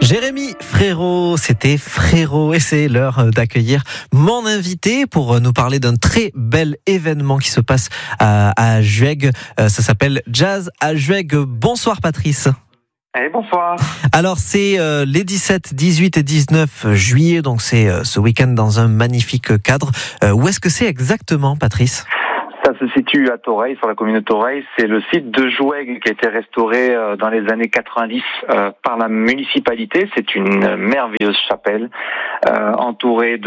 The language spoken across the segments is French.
Jérémy Frérot, c'était Frérot et c'est l'heure d'accueillir mon invité pour nous parler d'un très bel événement qui se passe à Jueg. Ça s'appelle Jazz à Jueg. Bonsoir Patrice. Bonsoir. Alors c'est les 17, 18 et 19 juillet, donc c'est ce week-end dans un magnifique cadre. Où est-ce que c'est exactement Patrice ? Ça se situe à Toreil, sur la commune de Toreil. C'est le site de Jueg qui a été restauré dans les années 90 par la municipalité. C'est une merveilleuse chapelle entourée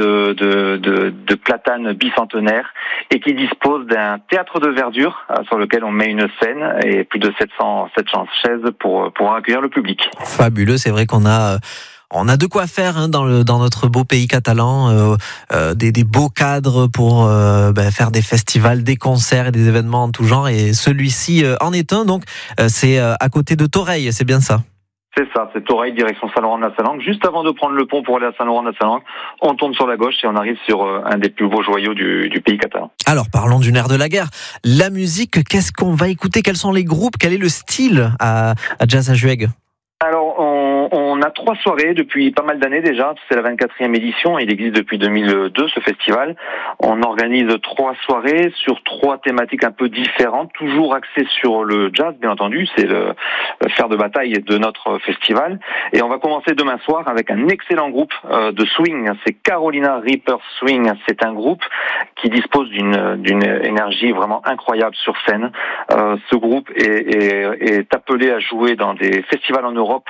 de platanes bicentenaires et qui dispose d'un théâtre de verdure sur lequel on met une scène et plus de 700 chaises pour accueillir le public. Fabuleux, c'est vrai qu'on a de quoi faire dans notre beau pays catalan, des beaux cadres pour faire des festivals, des concerts et des événements en tout genre. Et celui-ci en est un, donc c'est à côté de Toreil, c'est bien ça ? C'est ça, c'est Toreil, direction Saint-Laurent-de-la-Salanque. Juste avant de prendre le pont pour aller à Saint-Laurent-de-la-Salanque, on tourne sur la gauche et on arrive sur un des plus beaux joyaux du pays catalan. Alors parlons du nerf de la guerre. La musique, qu'est-ce qu'on va écouter ? Quels sont les groupes ? Quel est le style à Jazz à Jueg ? Alors, on a 3 soirées depuis pas mal d'années déjà. C'est la 24e édition. Il existe depuis 2002, ce festival. On organise 3 soirées sur 3 thématiques un peu différentes, toujours axées sur le jazz, bien entendu. C'est le fer de bataille de notre festival. Et on va commencer demain soir avec un excellent groupe de swing. C'est Carolina Reaper Swing. C'est un groupe qui dispose d'une énergie vraiment incroyable sur scène. Ce groupe est appelé à jouer dans des festivals en Europe,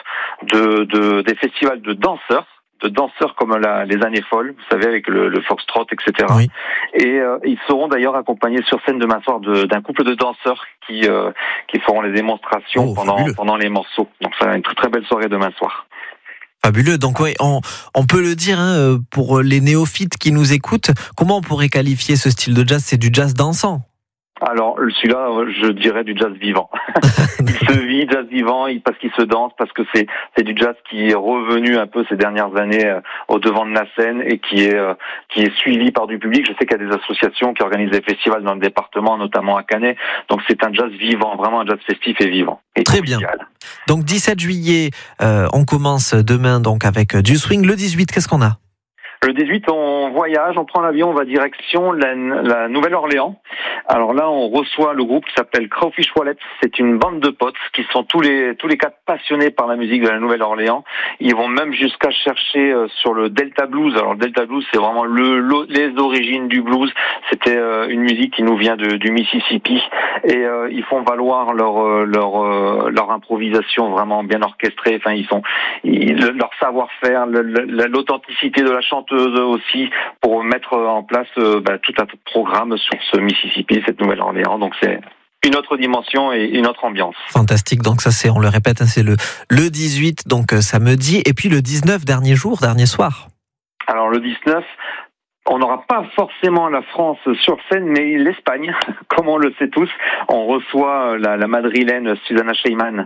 des festivals de danseurs comme les années folles, vous savez, avec le foxtrot, etc. Oui. Et ils seront d'ailleurs accompagnés sur scène demain soir d'un couple de danseurs qui feront les démonstrations pendant les morceaux. Donc ça va être une très très belle soirée demain soir. Fabuleux. Donc oui, on peut le dire pour les néophytes qui nous écoutent, comment on pourrait qualifier ce style de jazz ? C'est du jazz dansant. Alors, celui-là, je dirais du jazz vivant. Il se vit, jazz vivant, parce qu'il se danse, parce que c'est du jazz qui est revenu un peu ces dernières années au devant de la scène et qui est suivi par du public. Je sais qu'il y a des associations qui organisent des festivals dans le département, notamment à Canet. Donc c'est un jazz vivant, vraiment un jazz festif et vivant. Et très bien. Donc 17 juillet, on commence demain donc avec du swing. Le 18, qu'est-ce qu'on a ? Le 18, on voyage, on prend l'avion, on va direction la Nouvelle-Orléans. Alors là, on reçoit le groupe qui s'appelle Crawfish Wallet. C'est une bande de potes qui sont tous les 4 passionnés par la musique de la Nouvelle-Orléans. Ils vont même jusqu'à chercher sur le Delta Blues. Alors le Delta Blues, c'est vraiment les origines du blues. C'était une musique qui nous vient du Mississippi. Et ils font valoir leur improvisation vraiment bien orchestrée. Enfin, leur savoir-faire, l'authenticité de la chanteuse aussi, pour mettre en place tout un programme sur ce Mississippi, cette Nouvelle-Orléans. Donc c'est une autre dimension et une autre ambiance. Fantastique. Donc ça, on le répète, c'est le 18, donc samedi, et puis le 19, dernier soir. Alors le 19, on n'aura pas forcément la France sur scène, mais l'Espagne, comme on le sait tous. On reçoit la madrilène Susana Sheyman.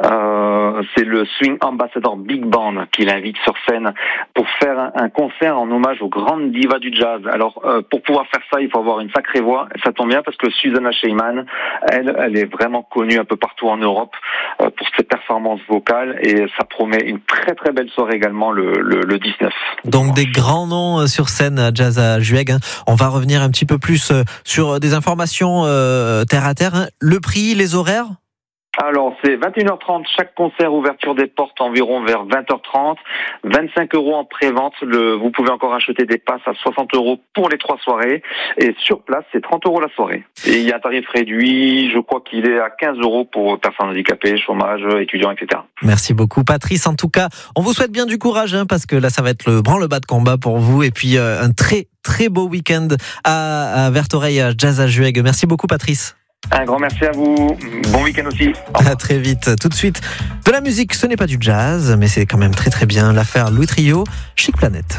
C'est le Swing Ambassador Big Band qui l'invite sur scène pour faire un concert en hommage aux grandes divas du jazz. Alors, pour pouvoir faire ça, il faut avoir une sacrée voix. Ça tombe bien parce que Susana Sheyman, elle est vraiment connue un peu partout en Europe pour ses performances vocales, et ça promet une très très belle soirée également le 19. Donc des grands noms sur scène à Jazz à Jueg. On va revenir un petit peu plus sur des informations terre à terre. Le prix, les horaires ? Alors, c'est 21h30 chaque concert, ouverture des portes environ vers 20h30. 25 € en pré-vente. Vous pouvez encore acheter des passes à 60 € pour les 3 soirées. Et sur place, c'est 30 € la soirée. Et il y a un tarif réduit, je crois qu'il est à 15 € pour personnes handicapées, chômage, étudiants, etc. Merci beaucoup Patrice. En tout cas, on vous souhaite bien du courage, parce que là, ça va être le branle-bas de combat pour vous. Et puis, un très, très beau week-end à Vertoreil, à Jazz à Jueg. Merci beaucoup Patrice. Un grand merci à vous. Bon week-end aussi. À très vite. Tout de suite, de la musique, ce n'est pas du jazz, mais c'est quand même très très bien. L'affaire Louis Trio, Chic Planète.